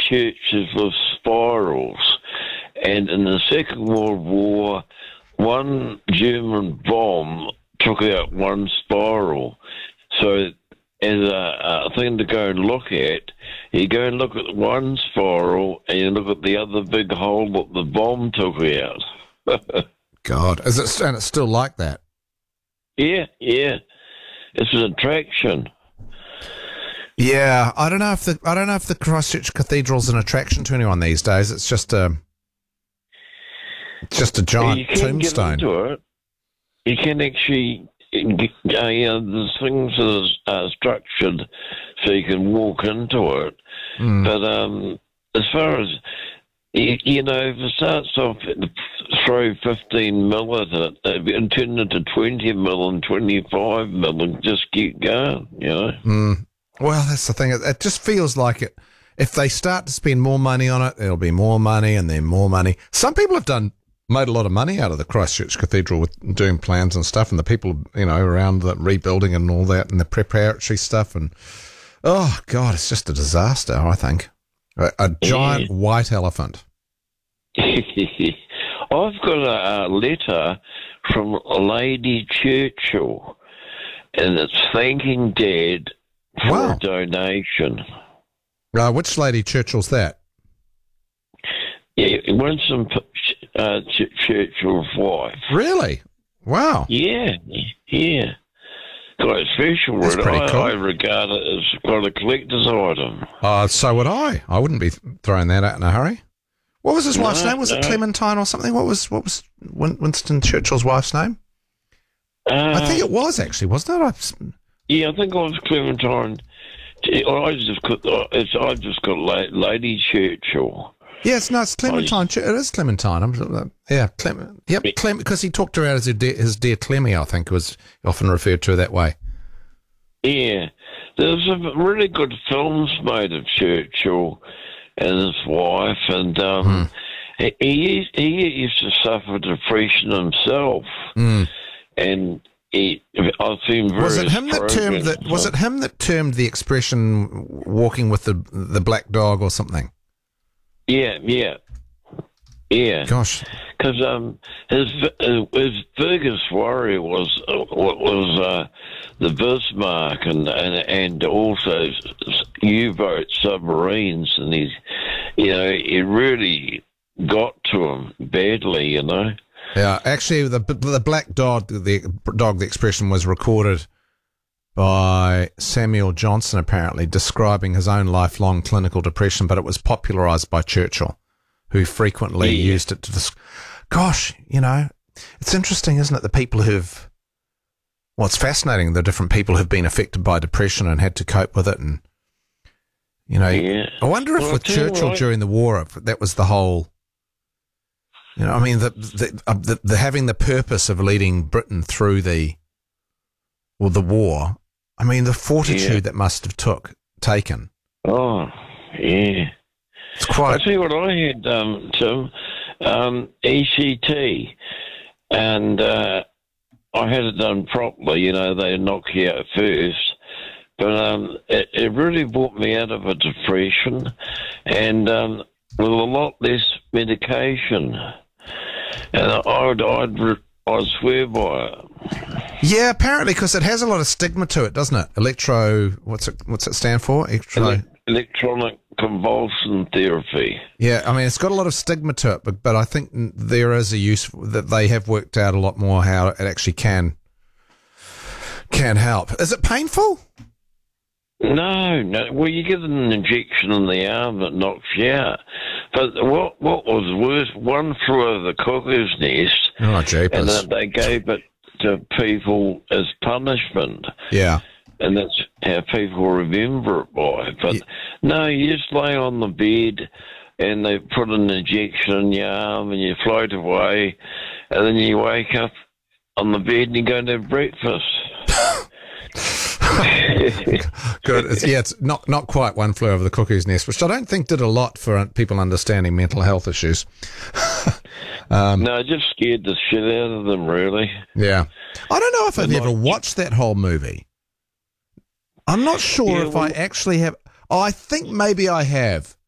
churches with spirals. And in the Second World War, one German bomb took out one spiral. So as a thing to go and look at, you go and look at one spiral and you look at the other big hole that the bomb took out. God, and it's still like that? Yeah. It's an attraction. Yeah, I don't know if the Christchurch Cathedral's an attraction to anyone these days. It's just a giant tombstone. Get into it. You can actually, the things are structured so you can walk into it. But as far as, if it starts off, throw 15 mil at it, and turn it to 20 mil and 25 mil and just keep going, Well, that's the thing. It just feels like it. If they start to spend more money on it, there'll be more money and then more money. Some people have made a lot of money out of the Christchurch Cathedral with doing plans and stuff, and the people, around the rebuilding and all that and the preparatory stuff. And, oh, God, it's just a disaster, I think. A giant white elephant. I've got a letter from Lady Churchill, and it's thanking Dad for a donation. Which Lady Churchill's that? Yeah, Winston Churchill's wife. Really? Wow. Yeah. Quite special. That's pretty cool. I regard it as quite a collector's item. So would I. I wouldn't be throwing that out in a hurry. What was his wife's name? Was it Clementine or something? What was Winston Churchill's wife's name? I think it was, actually, wasn't it? Yeah, I think it was Clementine. I just got Lady Churchill. Yes, no, it's Clementine. It is Clementine. Clem, because he talked to her as his dear Clemmy, I think, was often referred to that way. Yeah, there's some really good films made of Churchill and his wife, and he used to suffer depression himself, and I've seen very. Was it him that termed the expression "walking with the black dog" or something? Yeah. Gosh, because his biggest worry was the Bismarck and also U-boat submarines, and it really got to him badly, Yeah, actually, the black dog, the expression was recorded by Samuel Johnson, apparently, describing his own lifelong clinical depression, but it was popularised by Churchill, who frequently used it to Gosh, it's interesting, isn't it, the people who've... Well, it's fascinating, the different people who've been affected by depression and had to cope with it, and, I wonder if with Churchill during the war, if that was the whole... the having the purpose of leading Britain through the war, the fortitude that must have taken. Oh, yeah. It's quite... I'll tell you what I had, Tim, ECT, and I had it done properly, they knock you out first, but it really brought me out of a depression, and with a lot less medication, and I'd swear by it. Yeah, apparently, because it has a lot of stigma to it, doesn't it? What's it stand for? Electronic convulsion therapy. Yeah, it's got a lot of stigma to it, but I think there is a use that they have worked out a lot more how it actually can help. Is it painful? No. Well, you get an injection in the arm that knocks you out. But what was worse, one flew over the cuckoo's nest, and then they gave it to people as punishment. Yeah. And that's how people remember it by. But no, you just lay on the bed and they put an injection in your arm and you float away, and then you wake up on the bed and you go and have breakfast. Good. It's not quite one flew over the cuckoo's nest, which I don't think did a lot for people understanding mental health issues. No, it just scared the shit out of them, really. Yeah. I don't know if I've ever watched that whole movie. I'm not sure if I actually have. Oh, I think maybe I have.